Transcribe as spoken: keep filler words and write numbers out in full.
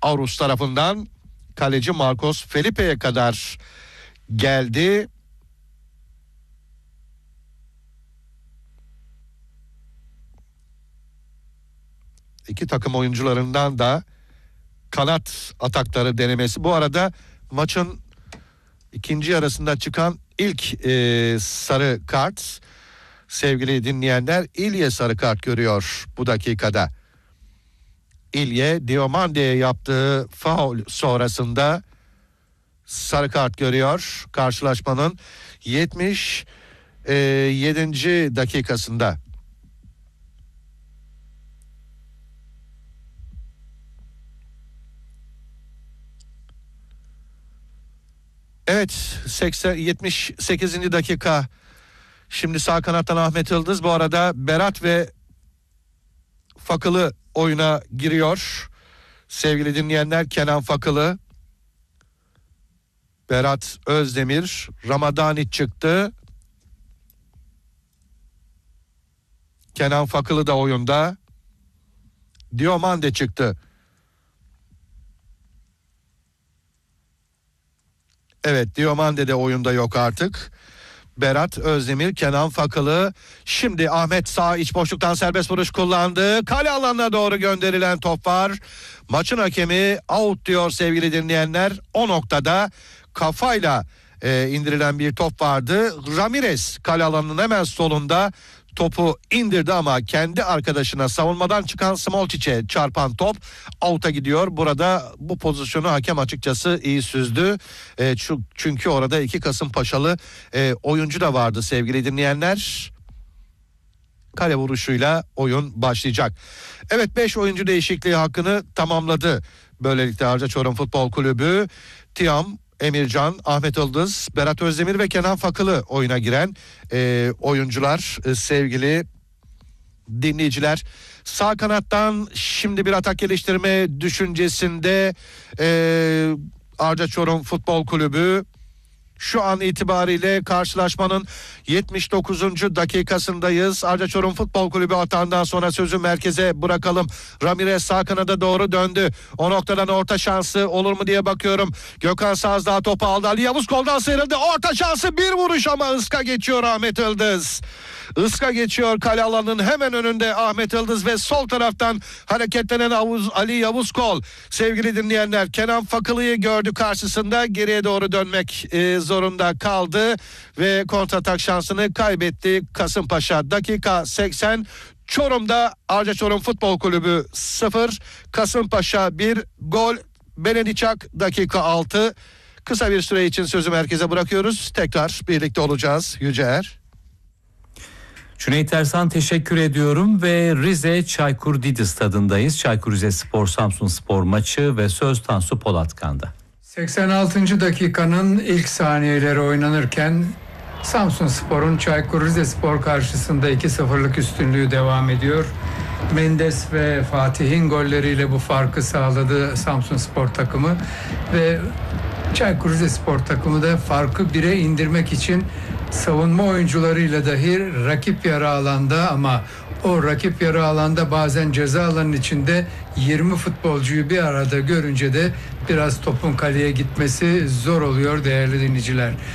Aurus tarafından kaleci Marcos Felipe'ye kadar geldi. İki takım oyuncularından da kanat atakları denemesi. Bu arada maçın ikinci yarısında çıkan ilk e, sarı kart, sevgili dinleyenler, İlye sarı kart görüyor bu dakikada. İlye Diomande'ye yaptığı faul sonrasında sarı kart görüyor karşılaşmanın yetmiş yedinci dakikasında. Evet, seksen yetmiş sekizinci dakika. Şimdi sağ kanattan Ahmet Yıldız. Bu arada Berat ve Fakılı oyuna giriyor. Sevgili dinleyenler, Kenan Fakılı, Berat Özdemir, Ramadani çıktı. Kenan Fakılı da oyunda. Diomande çıktı. Evet, Diomande de oyunda yok artık. Berat Özdemir, Kenan Fakılı. Şimdi Ahmet sağ iç boşluktan serbest vuruş kullandı. Kale alanına doğru gönderilen top var. Maçın hakemi out diyor sevgili dinleyenler. O noktada kafayla e, indirilen bir top vardı. Ramirez kale alanının hemen solunda topu indirdi ama kendi arkadaşına, savunmadan çıkan Smolčić'e çarpan top out'a gidiyor. Burada bu pozisyonu hakem açıkçası iyi süzdü. E, çünkü orada iki Kasımpaşalı e, oyuncu da vardı sevgili dinleyenler. Kale vuruşuyla oyun başlayacak. Evet, beş oyuncu değişikliği hakkını tamamladı. Böylelikle Arcaçorum Futbol Kulübü. Tiam, Emircan, Ahmet Yıldız, Berat Özdemir ve Kenan Fakılı oyuna giren e, oyuncular e, sevgili dinleyiciler. Sağ kanattan şimdi bir atak geliştirme düşüncesinde e, Arcaçorum Futbol Kulübü. Şu an itibariyle karşılaşmanın yetmiş dokuzuncu dakikasındayız. Arcaçorum Futbol Kulübü atağından sonra sözü merkeze bırakalım. Ramirez sağ kanada doğru döndü. O noktadan orta şansı olur mu diye bakıyorum. Gökhan Sazdağ topu aldı. Ali Yavuz koldan sıyrıldı. Orta şansı, bir vuruş ama ıska geçiyor Ahmet Yıldız. Iska geçiyor kale alanının hemen önünde Ahmet Yıldız ve sol taraftan hareketlenen Avuz, Ali Yavuz Kol. Sevgili dinleyenler, Kenan Fakılı'yı gördü karşısında, geriye doğru dönmek e, zorunda kaldı ve kontratak şansını kaybetti Kasımpaşa. Dakika seksen. Çorum'da Arcaçorum Futbol Kulübü sıfır, Kasımpaşa bir. Gol Benediçak dakika altı. Kısa bir süre için sözü merkeze bırakıyoruz. Tekrar birlikte olacağız Yüceer. Cüneyt Ersan, teşekkür ediyorum ve Rize Çaykur Didi stadındayız. Çaykur Rizespor Samsunspor maçı ve söz Tansu Polatkan'da. seksen altıncı dakikanın ilk saniyeleri oynanırken Samsunspor'un Çaykur Rizespor karşısında iki sıfırlık üstünlüğü devam ediyor. Mendes ve Fatih'in golleriyle bu farkı sağladı Samsunspor takımı ve Çaykur Rizespor takımı da farkı bire indirmek için savunma oyuncularıyla dahi rakip yarı alanda, ama o rakip yarı alanda bazen ceza alanının içinde yirmi futbolcuyu bir arada görünce de biraz topun kaleye gitmesi zor oluyor değerli dinleyiciler.